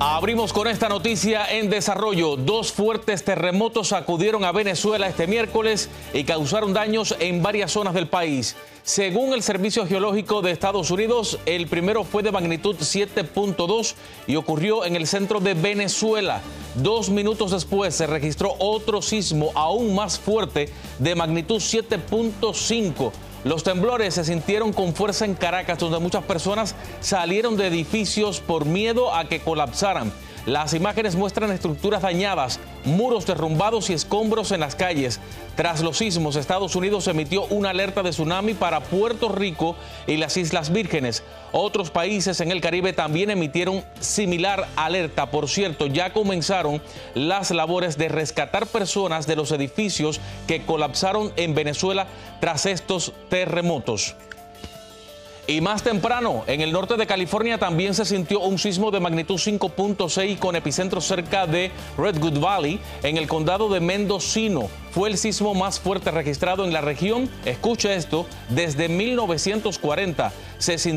Abrimos con esta noticia en desarrollo. Dos fuertes terremotos sacudieron a Venezuela este miércoles y causaron daños en varias zonas del país. Según el Servicio Geológico de Estados Unidos, el primero fue de magnitud 7.2 y ocurrió en el centro de Venezuela. 2 minutos después se registró otro sismo aún más fuerte de magnitud 7.5. Los temblores se sintieron con fuerza en Caracas, donde muchas personas salieron de edificios por miedo a que colapsaran. Las imágenes muestran estructuras dañadas, muros derrumbados y escombros en las calles. Tras los sismos, Estados Unidos emitió una alerta de tsunami para Puerto Rico y las Islas Vírgenes. Otros países en el Caribe también emitieron similar alerta. Por cierto, ya comenzaron las labores de rescatar personas de los edificios que colapsaron en Venezuela tras estos terremotos. Y más temprano, en el norte de California también se sintió un sismo de magnitud 5.6 con epicentro cerca de Redwood Valley, en el condado de Mendocino. Fue el sismo más fuerte registrado en la región. Escuche esto, desde 1940 se sintió